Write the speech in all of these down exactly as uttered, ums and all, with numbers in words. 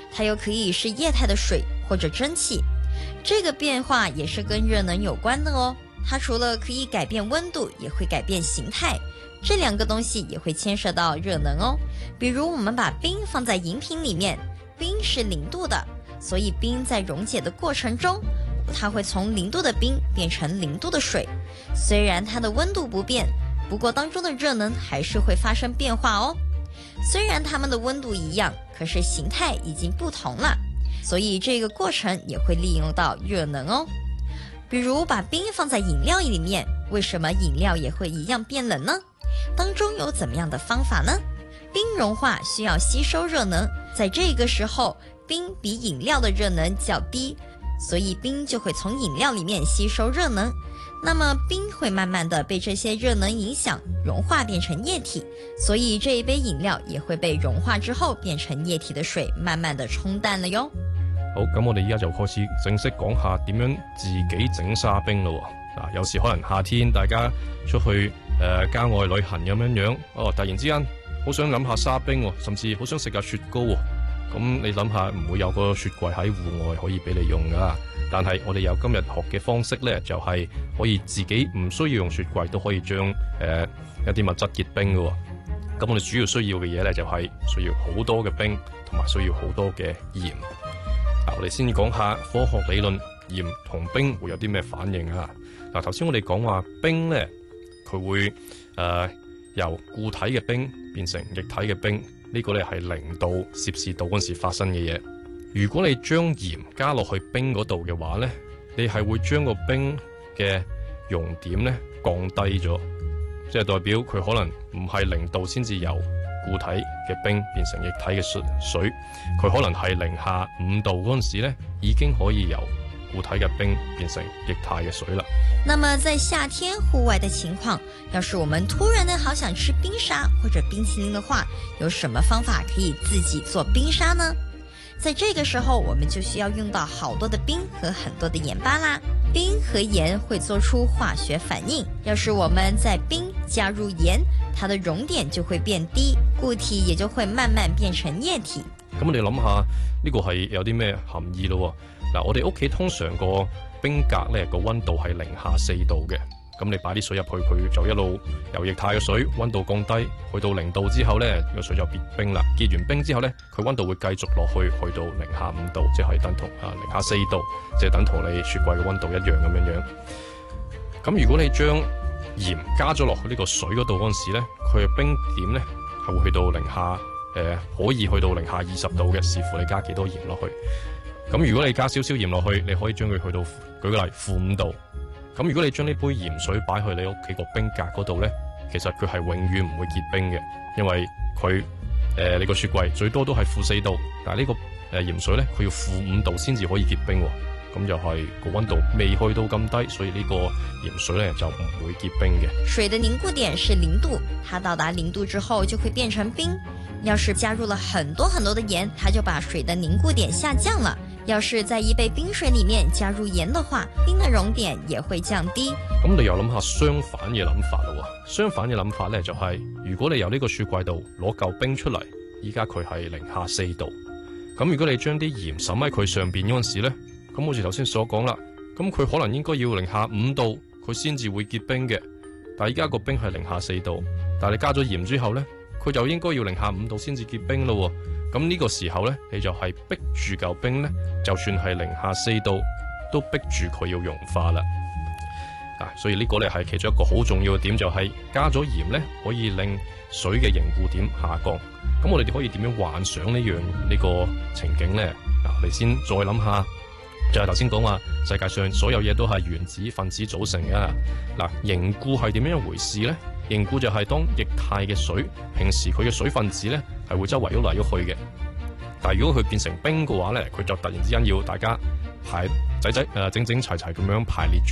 它又可以是液态的水或者蒸汽。这个变化也是跟热能有关的哦。它除了可以改变温度，也会改变形态。这两个东西也会牵涉到热能哦。比如我们把冰放在饮品里面，冰是零度的，所以冰在溶解的过程中，它会从零度的冰变成零度的水。虽然它的温度不变，不过当中的热能还是会发生变化哦。虽然它们的温度一样，可是形态已经不同了，所以这个过程也会利用到热能哦。比如把冰放在饮料里面，为什么饮料也会一样变冷呢？当中有怎么样的方法呢？冰融化需要吸收热能，在这个时候，冰比饮料的热能较低，所以冰就会从饮料里面吸收热能。那么冰会慢慢的被这些热能影响，融化变成液体，所以这一杯饮料也会被融化之後變成液體的水，慢慢的沖淡了喲。 好，咁我哋而家就開始正式講下點樣自己整沙冰咯。嗱，有時可能夏天大家出去誒郊外旅行咁樣樣，哦，突然之間好想諗下沙冰喎，甚至好想食下雪糕喎。咁你諗下，唔會有個雪櫃喺戶外可以俾你用噶。但係我哋有今日學嘅方式呢，就係、是、可以自己唔需要用雪櫃都可以將誒、呃、一啲物質結冰嘅喎。咁我哋主要需要嘅嘢呢，就係、是、需要好多嘅冰，同埋需要好多嘅鹽。嗱，我哋先講下科學理論，鹽同冰會有啲咩反應啊？嗱，頭先我哋講話冰呢，佢會誒、呃、由固體嘅冰變成液體嘅冰，呢、這個呢係零度攝氏度嗰時發生嘅嘢。如果你將鹽加落去冰嗰度嘅話呢，你係會將個冰嘅熔點呢降低咗，即係代表佢可能唔係零度先至由固體嘅冰變成液體嘅水，佢可能係零下五度嗰陣時呢已經可以由固體嘅冰變成液態嘅水了。 那麼在夏天戶外的情況，要是我們突然的好想吃冰沙或者冰淇淋的話，有什麼方法可以自己做冰沙呢？在這個時候，我們就需要用到好多的冰和很多的鹽巴啦。冰和鹽會做出化學反應，要是我們在冰加入鹽，它的熔點就會變低，固體也就會慢慢變成液體。 咁我哋諗下呢個係有啲咩含義咯？嗱，我哋屋企通常個冰格呢個溫度係零下四度嘅。咁你擺啲水入去，佢就一路由液態嘅水溫度降低，去到零度之後呢，個水就結冰啦。結完冰之後呢，佢溫度會繼續落去，去到零下五度，即係等同啊零下四度，即係等同你雪櫃嘅溫度一樣咁樣樣。咁如果你將鹽加咗落去呢個水嗰度嗰陣時呢，佢嘅冰點呢係會去到零下誒、呃，可以去到零下二十度嘅，視乎你加幾多鹽落去。咁如果你加少少鹽落去，你可以將佢去到舉個例負五度。咁如果你將呢杯鹽水擺去你屋企個冰格嗰度呢，其實佢係永遠唔會結冰嘅，因為佢誒、呃、你個雪櫃最多都係負四度，但係呢、這個誒、呃、鹽水呢，佢要負五度先至可以結冰喎。咁就係個溫度未去到咁低，所以呢個鹽水呢就唔會結冰嘅。 水的凝固點是零度，它到達零度之後就會變成冰。要是加入了很多很多的鹽，它就把水的凝固點下降了。要是在一杯冰水裏面加入鹽的話，冰的熔點也會降低。 咁你又諗下相反嘅諗法咯。相反嘅諗法呢，就係、是，如果你由呢個雪櫃度攞嚿冰出嚟，依家佢係零下四度。咁如果你將啲鹽滲喺佢上邊嗰陣時呢，咁好似頭先所講啦，咁佢可能應該要零下五度佢先至會結冰嘅。但係依家個冰係零下四度，但係你加咗鹽之後呢，佢就應該要零下五度先至結冰咯。咁呢個時候呢，你就係逼住嚿冰呢，就算係零下四度，都逼住佢要融化啦。啊，所以呢個呢係其中一個好重要嘅點，就係、是、加咗鹽呢，可以令水嘅凝固點下降。咁我哋哋可以點樣幻想呢樣呢個情景呢？嗱、啊，我哋先再諗下，就係頭先講話世界上所有嘢都係原子分子組成嘅。嗱、啊，凝固係點樣一回事呢？凝固就係當液態嘅水，平時佢嘅水分子呢係會周圍喐嚟喐去嘅，但係如果佢變成冰嘅話呢，佢就突然之間要大家排仔仔誒整整齊齊咁樣排列住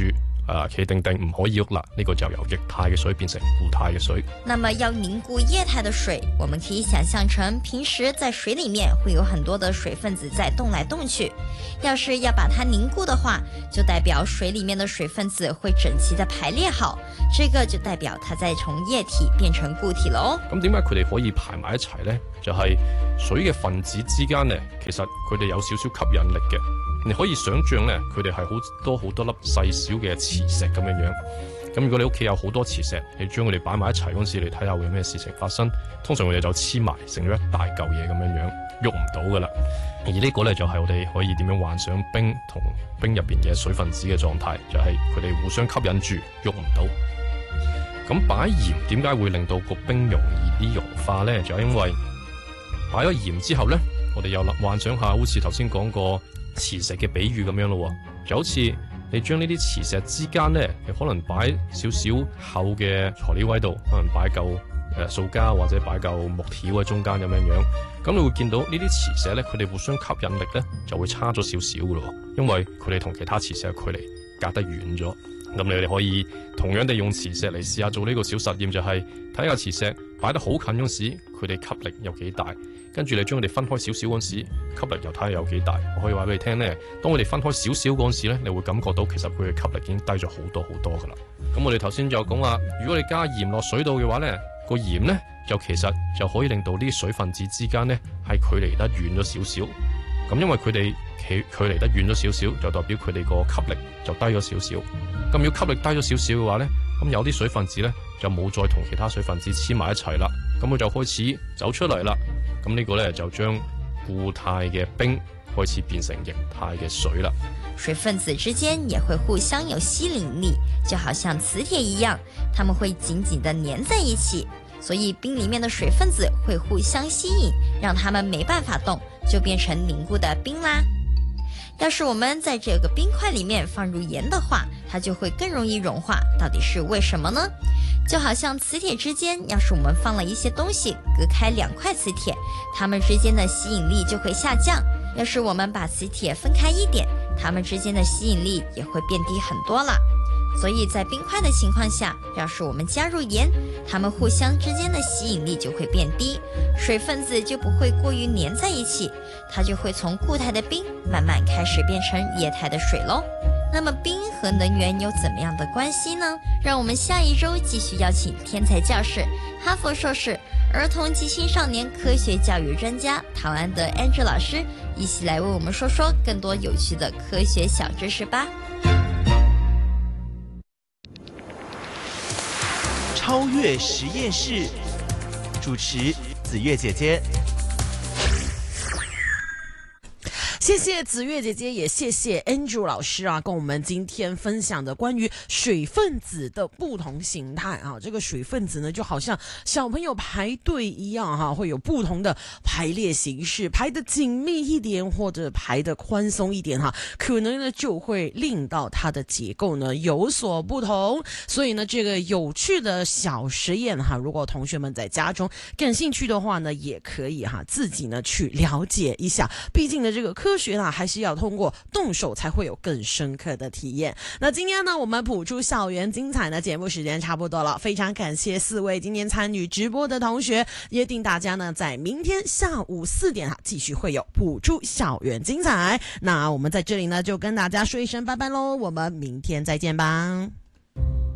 啊企定定唔可以喐啦，呢、這個就由液態嘅水變成固態嘅水。 那麼要凝固液態的水，我們可以想象成平時在水裡面會有很多的水分子在動來動去，要是要把它凝固的話，就代表水裡面的水分子會整齊的排列好，這個就代表它在從液體變成固體咯。 咁點解佢哋可以排埋一齊呢？就係、是、水嘅分子之間呢，其實佢哋有少少吸引力嘅。你可以想象呢，佢哋係好多好多粒細小嘅磁石咁樣樣。咁如果你屋企有好多磁石，你將佢哋擺埋一齊嗰陣時，你睇下會有咩事情發生？通常佢哋就黐埋成咗一大嚿嘢咁樣樣，喐唔到噶啦。而呢個呢，就係、是、我哋可以點樣幻想冰同冰入邊嘅水分子嘅狀態，就係佢哋互相吸引住，喐唔到。咁擺鹽點解會令到個冰容易啲融化呢？就係、是、因為擺咗鹽之後呢，我哋又幻想下，好似頭先講過磁石嘅比喻咁樣咯，就好似你將呢啲磁石之間呢，你可能擺少少厚嘅材料喺度，可能擺嚿誒塑膠或者擺嚿木條喺中間咁樣樣，咁你會見到呢啲磁石呢，佢哋互相吸引力呢就會差咗少少噶咯，因為佢哋同其他磁石嘅距離隔得遠咗。咁你哋可以同樣地用磁石嚟試下做呢個小實驗，就係睇下磁石擺得好近嗰時，佢哋吸力有幾大，跟住你將佢哋分開少少嗰時，吸力又睇下有幾大。我可以話俾你聽呢，當佢哋分開少少嗰時呢，你會感覺到其實佢嘅吸力已經低咗好多好多噶啦。咁我哋頭先就講話，如果你加鹽落水度嘅話呢，個鹽呢就其實就可以令到呢啲水分子之間呢係距離得遠咗少少。咁因為佢哋距距離得遠咗少少，就代表佢哋個吸力就低咗少少。咁如果吸力低咗少少嘅話呢，咁有啲水分子呢就冇再同其他水分子黐埋一齊啦，咁佢就開始走出嚟啦。咁呢個呢，就將固態嘅冰開始變成液態嘅水啦。 水分子之間也會互相有吸引力，就好像磁鐵一樣，它們會緊緊地粘在一起，所以冰裡面的水分子會互相吸引，讓它們沒辦法動，就變成凝固的冰啦。要是我們在這個冰塊裡面放入鹽的話，它就會更容易融化。到底是為什麼呢？就好像磁鐵之間，要是我們放了一些東西隔開兩塊磁鐵，它們之間的吸引力就會下降。要是我們把磁鐵分開一點，它們之間的吸引力也會變低很多了。所以在冰塊的情況下，要是我們加入鹽，它們互相之間的吸引力就會變低，水分子就不會過於粘在一起，它就會從固態的冰慢慢開始變成液態的水咯。那麼冰和能源有怎麼樣的關係呢？讓我們下一周繼續邀請天才教室、哈佛碩士、兒童及青少年科學教育專家陶安德 Andrew 老師一起來為我們說說更多有趣的科學小知識吧。 超越實驗室，主持子月姐姐。 謝謝子月姐姐，也謝謝 Andrew 老師啊，跟我們今天分享的關於水分子的不同形態啊。這個水分子呢，就好像小朋友排隊一樣哈、啊，會有不同的排列形式，排得緊密一點或者排得寬鬆一點哈、啊，可能呢就會令到它的結構呢有所不同。所以呢，這個有趣的小實驗哈、啊，如果同學們在家中感興趣的話呢，也可以哈、啊、自己呢去了解一下。畢竟呢，這個科學啦，還是要通過動手才會有更深刻的體驗。那今天呢，我們譜出校園精彩的節目時間差不多了，非常感謝四位今天參與直播的同學，約定大家呢在明天下午四點哈，繼續會有譜出校園精彩。那我們在這裡呢就跟大家說一聲拜拜嘍，我們明天再見吧。